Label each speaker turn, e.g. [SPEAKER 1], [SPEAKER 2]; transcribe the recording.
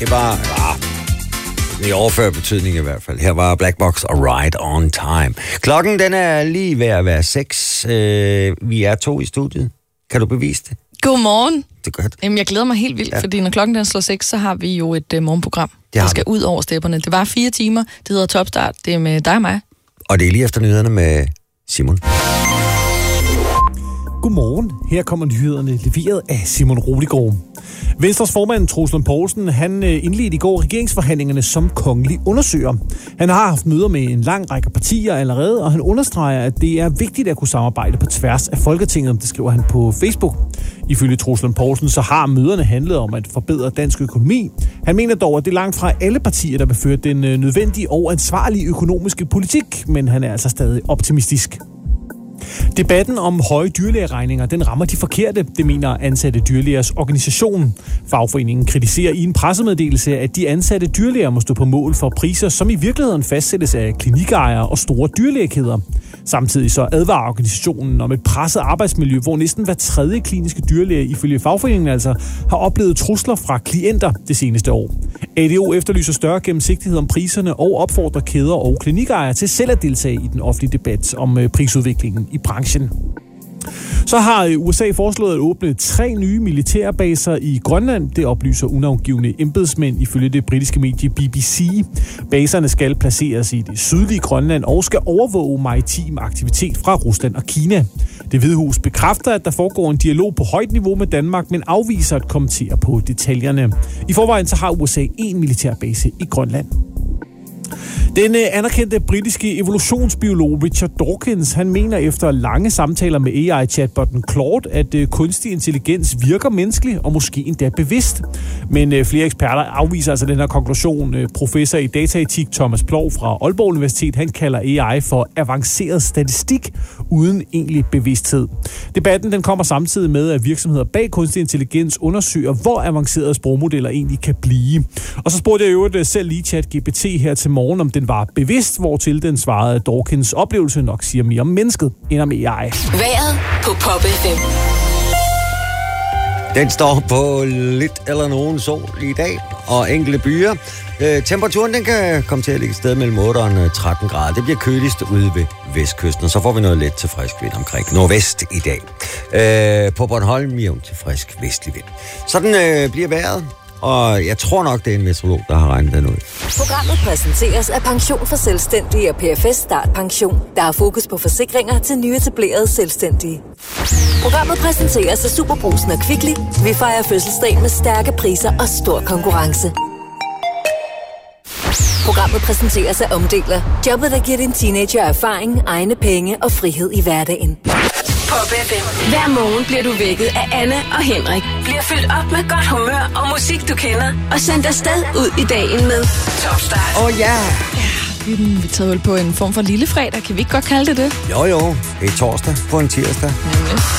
[SPEAKER 1] Det var i overført betydning i hvert fald. Her var Black Box og Right on Time. Klokken den er lige ved at være 6. Vi er 2 i studiet. Kan du bevise det?
[SPEAKER 2] Godmorgen.
[SPEAKER 1] Det er godt.
[SPEAKER 2] Jamen, jeg glæder mig helt vildt, fordi når klokken den slår 6, så har vi jo et morgenprogram, der skal ud over stepperne. Det var 4 timer. Det hedder Topstart. Det er med dig og mig.
[SPEAKER 1] Og det er lige efter nyhederne med Simon.
[SPEAKER 3] Godmorgen. Her kommer nyhederne leveret af Simon Roligård. Venstres formand Troels Lund Poulsen, han indledte i går regeringsforhandlingerne som kongelig undersøger. Han har haft møder med en lang række partier allerede, og han understreger, at det er vigtigt at kunne samarbejde på tværs af Folketinget. Det skriver han på Facebook. Ifølge Troels Lund Poulsen, så har møderne handlet om at forbedre dansk økonomi. Han mener dog, at det er langt fra alle partier, der vil føre den nødvendige og ansvarlige økonomiske politik, men han er altså stadig optimistisk. Debatten om høje dyrlægeregninger, den rammer de forkerte, det mener ansatte dyrlægers organisation. Fagforeningen kritiserer i en pressemeddelelse, at de ansatte dyrlæger må stå på mål for priser, som i virkeligheden fastsættes af klinikejere og store dyrlægekæder. Samtidig så advarer organisationen om et presset arbejdsmiljø, hvor næsten hver tredje kliniske dyrlæge ifølge fagforeningen altså har oplevet trusler fra klienter det seneste år. ADO efterlyser større gennemsigtighed om priserne og opfordrer kæder og klinikejere til selv at deltage i den offentlige debat om prisudviklingen i branchen. Så har USA foreslået at åbne 3 nye militærbaser i Grønland. Det oplyser unavngivne embedsmænd ifølge det britiske medie BBC. Baserne skal placeres i det sydlige Grønland og skal overvåge maritim aktivitet fra Rusland og Kina. Det Hvide Hus bekræfter, at der foregår en dialog på højt niveau med Danmark, men afviser at kommentere på detaljerne. I forvejen så har USA 1 militærbase i Grønland. Den anerkendte britiske evolutionsbiolog Richard Dawkins, han mener efter lange samtaler med AI-chatbotten Claude, at kunstig intelligens virker menneskelig og måske endda bevidst. Men flere eksperter afviser altså den her konklusion. Professor i dataetik Thomas Plov fra Aalborg Universitet, han kalder AI for avanceret statistik uden egentlig bevidsthed. Debatten den kommer samtidig med, at virksomheder bag kunstig intelligens undersøger, hvor avancerede sprogmodeller egentlig kan blive. Og så spurgte jeg jo selv lige ChatGPT her til morgen, om den var bevidst, hvortil den svarede, at Dawkins oplevelse nok siger mere om mennesket end om AI.
[SPEAKER 4] Vejret på Pop FM.
[SPEAKER 1] Den står på lidt eller nogen sol i dag, og enkelte byer. Temperaturen den kan komme til at ligge et sted mellem 8 og 13 grader. Det bliver køligst ude ved vestkysten, og så får vi noget let til frisk vind omkring nordvest i dag. På Bornholm jævnt til frisk vestlig vind. Sådan bliver vejret. Og jeg tror nok, det er en meteorolog, der har regnet den ud.
[SPEAKER 4] Programmet præsenteres af Pension for Selvstændige og PFS Start Pension, der har fokus på forsikringer til nyetablerede selvstændige. Programmet præsenteres af Superbrugsen og Kvickly. Vi fejrer fødselsdag med stærke priser og stor konkurrence. Programmet præsenteres af Omdeler. Jobbet, der giver din teenager erfaring, egne penge og frihed i hverdagen.
[SPEAKER 5] Pop FM. Hver morgen bliver du vækket af Anne og Henrik. Bliver fyldt op med godt humør og musik, du kender. Og sendt afsted ud i dagen med Topstart.
[SPEAKER 1] Ja.
[SPEAKER 2] Vi tager vel på en form for lille fredag. Kan vi ikke godt kalde det det?
[SPEAKER 1] Jo. Det er torsdag på en tirsdag.